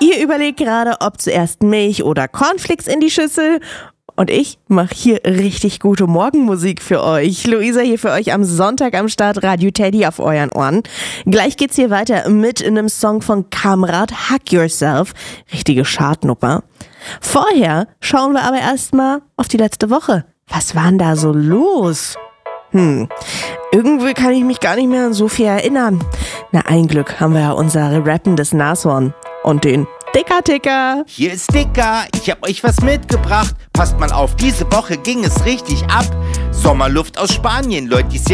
Ihr überlegt gerade, ob zuerst Milch oder Cornflakes in die Schüssel. Und ich mache hier richtig gute Morgenmusik für euch. Luisa hier für euch am Sonntag am Start, Radio Teddy auf euren Ohren. Gleich geht's hier weiter mit einem Song von Kamrat, Hug Yourself. Richtige Chartnummer. Vorher schauen wir aber erstmal auf die letzte Woche. Was war denn da so los? Irgendwie kann ich mich gar nicht mehr an so viel erinnern. Na, ein Glück haben wir ja unser rappendes Nashorn und den Dicker-Ticker. Hier ist Dicker, ich hab euch was mitgebracht. Passt mal auf, diese Woche ging es richtig ab. Sommerluft aus Spanien, Leute,